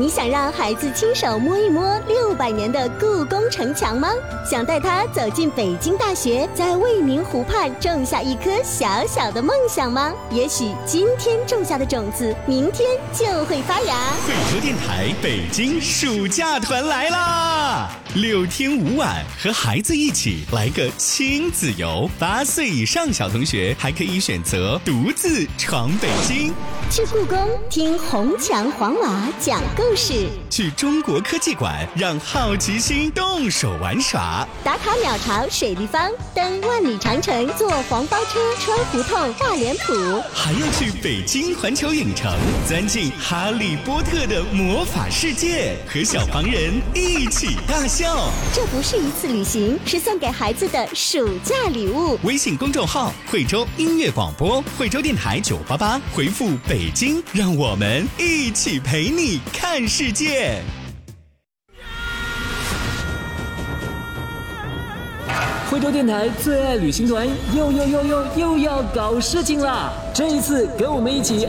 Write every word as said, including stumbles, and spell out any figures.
你想让孩子亲手摸一摸六百年的故宫城墙吗？想带他走进北京大学，在未名湖畔种下一颗小小的梦想吗？也许今天种下的种子，明天就会发芽。 惠州电台北京暑假团来啦！六天五晚，和孩子一起来个亲子游。八岁以上小同学还可以选择独自闯北京。 去故宫听红墙黄瓦讲故事， 去中国科技馆让好奇心动手玩耍， 打卡鸟巢水立方，登万里长城，坐黄包车穿胡同大脸谱， 还要去北京环球影城，钻进哈利波特的魔法世界，和小黄人一起大笑。 这不是一次旅行，是送给孩子的暑假礼物。 微信公众号惠州音乐广播，惠州电台九八八，回复北京，让我们一起陪你看世界。 惠州电台最爱旅行团又又又又又要搞事情啦！这一次跟我们一起